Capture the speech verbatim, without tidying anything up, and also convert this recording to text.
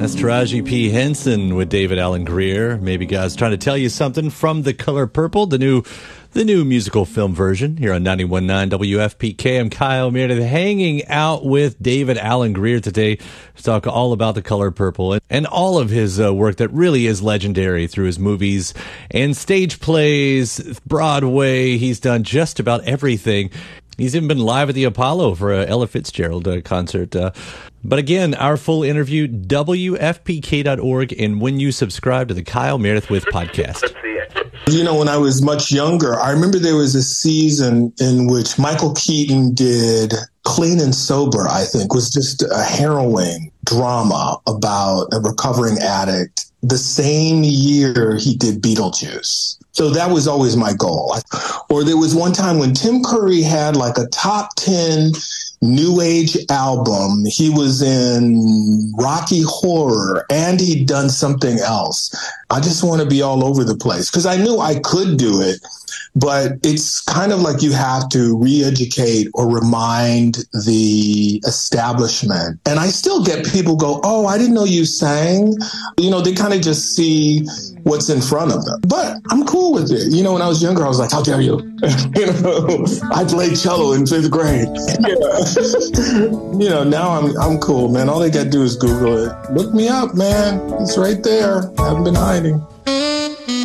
That's Taraji P. Henson with David Alan Grier. Maybe God's trying to tell you something from The Color Purple, the new the new musical film version here on ninety-one point nine W F P K. I'm Kyle Meredith, hanging out with David Alan Grier today to talk all about The Color Purple and, and all of his uh, work that really is legendary through his movies and stage plays, Broadway. He's done just about everything. He's even been live at the Apollo for a Ella Fitzgerald uh, concert. Uh, but again, our full interview, W F P K dot org, and when you subscribe to the Kyle Meredith With podcast. You know, when I was much younger, I remember there was a season in which Michael Keaton did Clean and Sober, I think, was just a harrowing drama about a recovering addict. The same year he did Beetlejuice. So that was always my goal. Or there was one time when Tim Curry had like a top ten new age album. He was in Rocky Horror and he'd done something else. I just want to be all over the place because I knew I could do it. But it's kind of like you have to re-educate or remind the establishment. And I still get people go, oh, I didn't know you sang. You know, they kind of just see what's in front of them. But I'm cool with it. You know, when I was younger, I was like, how dare you? You know, I played cello in fifth grade. Yeah. You know, now I'm I'm cool, man. All they got to do is Google it. Look me up, man. It's right there. I haven't been hiding.